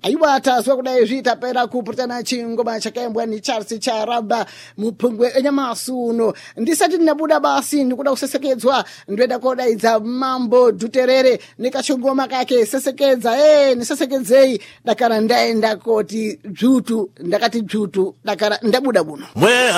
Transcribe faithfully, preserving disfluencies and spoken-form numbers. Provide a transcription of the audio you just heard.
aiwata zwa kudai zvitapera kupurutana chingoma chakaimbwa ni Charles Charaba mupungwe enyamasuno ndisati ndinabuda basi ndikuda kusesekedzwa ndoenda kodaidza Mambo Duterere nikachongoma kake sesekedza eh nisesekedzei dakara ndaenda koti dzvutu ndakati dzvutu dakara ndabuda buno.